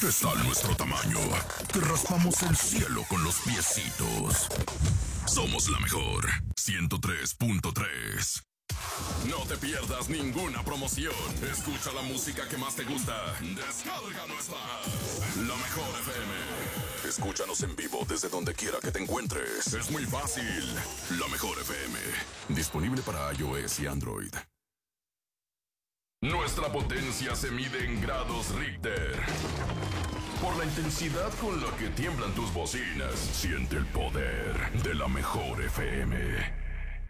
Está nuestro tamaño, que raspamos el cielo con los piecitos. Somos la mejor, 103.3. No te pierdas ninguna promoción. Escucha la música que más te gusta. Descarga nuestra app, La Mejor FM. Escúchanos en vivo desde donde quiera que te encuentres. Es muy fácil. La Mejor FM. Disponible para iOS y Android. Nuestra potencia se mide en grados Richter. Por la intensidad con la que tiemblan tus bocinas, siente el poder de La Mejor FM.